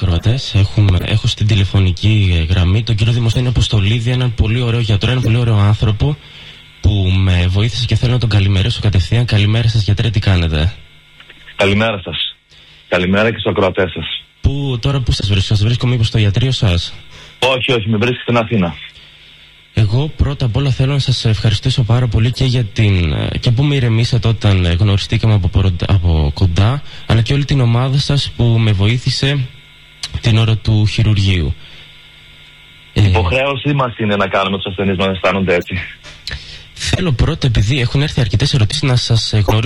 ακροατές. Έχω στην τηλεφωνική γραμμή τον κύριο Δημοσθένη Αποστολίδη, έναν πολύ ωραίο γιατρό, έναν πολύ ωραίο άνθρωπο που με βοήθησε και θέλω να τον καλημερίσω κατευθείαν. Καλημέρα σας, γιατρέ, τι κάνετε? Καλημέρα σας. Καλημέρα και στους ακροατές σας. Τώρα πού σας βρίσκω, μήπως στο ιατρείο σας? Όχι, με βρίσκετε στην Αθήνα. Εγώ πρώτα απ' όλα θέλω να σας ευχαριστήσω πάρα πολύ και που με ηρεμήσατε όταν γνωριστήκαμε από κοντά, αλλά και όλη την ομάδα σας που με βοήθησε την ώρα του χειρουργείου. Υποχρέωσή μας είναι να κάνουμε τους ασθενείς να αισθάνονται έτσι. Θέλω πρώτα, επειδή έχουν έρθει αρκετές ερωτήσεις, να σας γνωρίσω